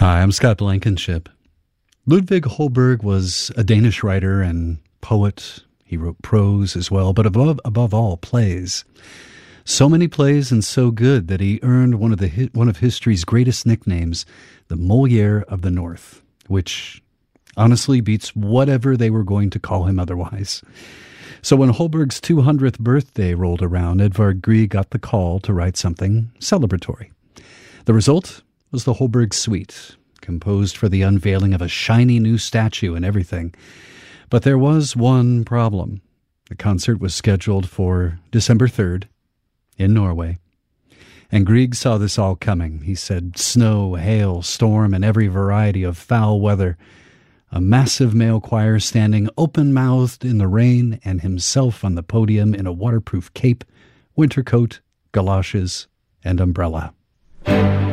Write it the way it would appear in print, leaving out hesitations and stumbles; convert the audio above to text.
Hi, I'm Scott Blankenship. Ludwig Holberg was a Danish writer and poet. He wrote prose as well, but above all, plays. So many plays and so good that he earned one of history's greatest nicknames, the Molière of the North, which honestly beats whatever they were going to call him otherwise. So when Holberg's 200th birthday rolled around, Edvard Grieg got the call to write something celebratory. The result was the Holberg Suite, composed for the unveiling of a shiny new statue and everything. But there was one problem. The concert was scheduled for December 3rd in Norway. And Grieg saw this all coming. He said snow, hail, storm, and every variety of foul weather. A massive male choir standing open-mouthed in the rain, and himself on the podium in a waterproof cape, winter coat, galoshes, and umbrella.